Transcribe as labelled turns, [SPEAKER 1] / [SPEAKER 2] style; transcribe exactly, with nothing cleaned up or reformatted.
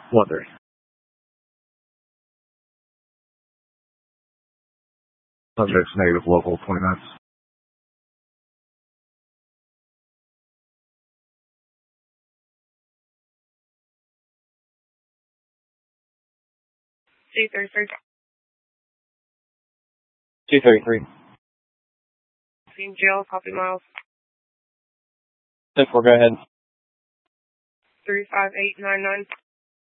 [SPEAKER 1] one three. Subject's negative, local, twenty minutes.
[SPEAKER 2] two thirty-three.
[SPEAKER 3] two thirty-three.
[SPEAKER 2] Team jail, copy miles.
[SPEAKER 3] ten four, go ahead.
[SPEAKER 2] three five eight nine nine.